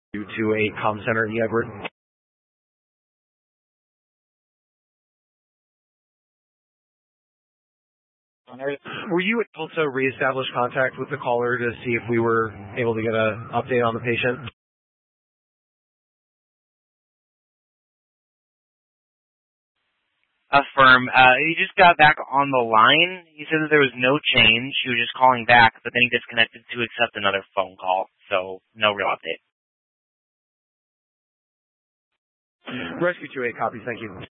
to a comm center in Edward. Were you able to reestablish contact with the caller to see if we were able to get an update on the patient? Affirm. He just got back on the line. He said that there was no change. He was just calling back, but then he disconnected to accept another phone call. So, no real update. Rescue 2-8, copy. Thank you.